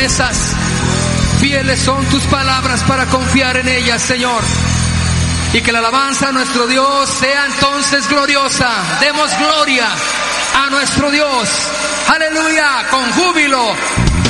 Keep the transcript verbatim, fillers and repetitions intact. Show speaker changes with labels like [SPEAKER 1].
[SPEAKER 1] promesas. Fieles son tus palabras para confiar en ellas, Señor. Y que la alabanza a nuestro Dios sea entonces gloriosa. Demos gloria a nuestro Dios. Aleluya, con júbilo.